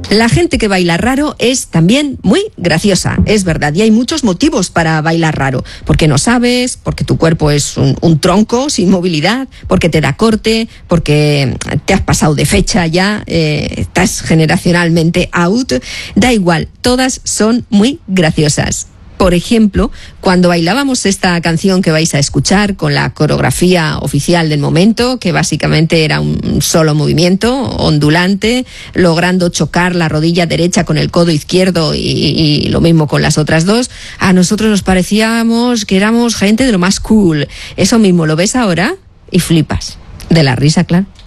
La gente que baila raro es también muy graciosa, es verdad, y hay muchos motivos para bailar raro, porque no sabes, porque tu cuerpo es un tronco sin movilidad, porque te da corte, porque te has pasado de fecha ya, estás generacionalmente out, da igual, todas son muy graciosas. Por ejemplo, cuando bailábamos esta canción que vais a escuchar con la coreografía oficial del momento, que básicamente era un solo movimiento ondulante, logrando chocar la rodilla derecha con el codo izquierdo y lo mismo con las otras dos, a nosotros nos parecíamos que éramos gente de lo más cool. Eso mismo lo ves ahora y flipas. De la risa, claro.